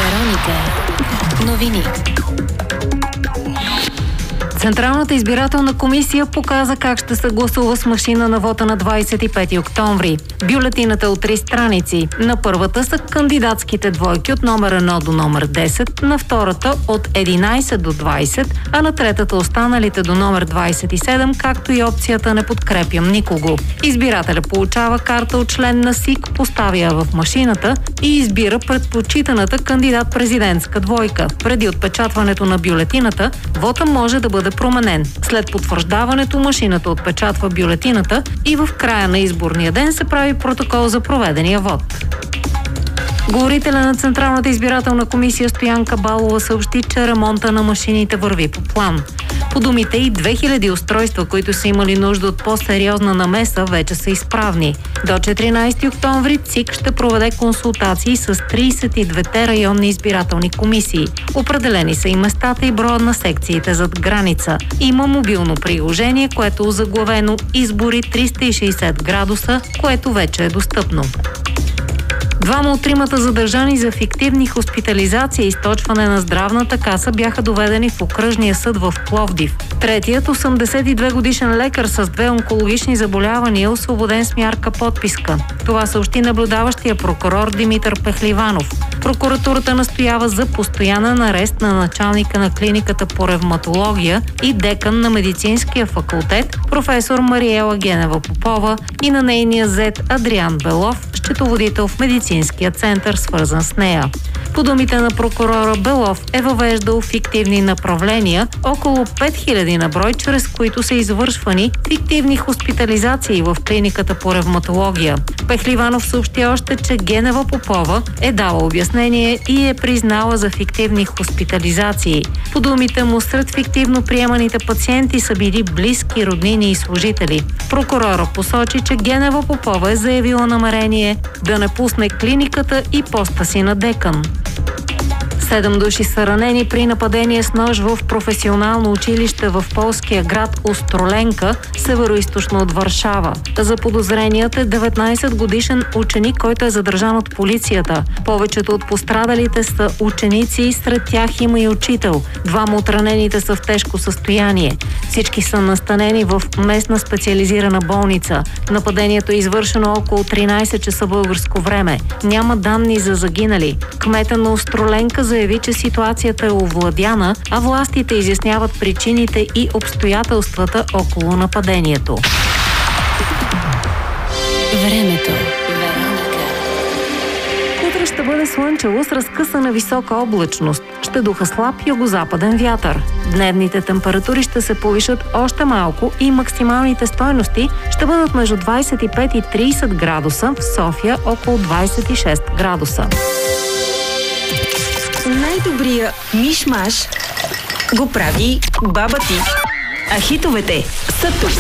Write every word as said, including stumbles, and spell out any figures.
Вероника. Новини. Централната избирателна комисия показа как ще се гласува с машина на вота на двадесет и пети октомври. Бюлетината от три страници. На първата са кандидатските двойки от номер едно до номер десет, на втората от единадесет до двадесет, а на третата останалите до номер двадесет и седем, както и опцията "Не подкрепям никого". Избирателя получава карта от член на СИК, поставя я в машината и избира предпочитаната кандидат-президентска двойка. Преди отпечатването на бюлетината, вота може да бъде променен. След потвърждаването машината отпечатва бюлетината и в края на изборния ден се прави протокол за проведения вод. Говорителя на Централната избирателна комисия Стоянка Балова съобщи, че ремонта на машините върви по план. По думите и две хиляди устройства, които са имали нужда от по-сериозна намеса, вече са изправни. До четиринадесети октомври ЦИК ще проведе консултации с тридесет и двете районни избирателни комисии. Определени са и местата и броя на секциите зад граница. Има мобилно приложение, което е озаглавено "Избори триста и шейсет градуса", което вече е достъпно. Двама от тримата задържани за фиктивни хоспитализации и източване на здравната каса бяха доведени в окръжния съд в Пловдив. Третият, осемдесет и две годишен лекар с две онкологични заболявания, е освободен с мярка подписка. Това съобщи наблюдаващия прокурор Димитър Пехливанов. Прокуратурата настоява за постоянен арест на началника на клиниката по ревматология и декан на медицинския факултет професор Мариела Генева Попова и на нейния зет Адриан Белов, счетоводител в медицинския център, свързан с нея. По думите на прокурора, Белов е въвеждал фиктивни направления, около пет хиляди на брой, чрез които са извършвани фиктивни хоспитализации в клиниката по ревматология. Пехливанов съобщи още, че Генева Попова е дала обяснение и е признала за фиктивни хоспитализации. По думите му, сред фиктивно приеманите пациенти са били близки, роднини и служители. Прокурора посочи, че Генева Попова е заявила намерение да не пусне клиниката и поста си на декан. Седем души са ранени при нападение с нож в професионално училище в полския град Остроленка, североизточно от Варшава. За подозреният е деветнадесет годишен ученик, който е задържан от полицията. Повечето от пострадалите са ученици, сред тях има и учител. Двама от ранените са в тежко състояние. Всички са настанени в местна специализирана болница. Нападението е извършено около тринадесет часа българско време. Няма данни за загинали. Кмета на Остроленка заяви, че ситуацията е овладяна, а властите изясняват причините и обстоятелствата около нападението. Времето. Утре ще бъде слънчево с разкъсана висока облачност. Ще духа слаб югозападен вятър. Дневните температури ще се повишат още малко и максималните стойности ще бъдат между двадесет и пет и тридесет градуса, в София около двадесет и шест градуса. Най-добрия миш-маш го прави баба ти. А хитовете са тук.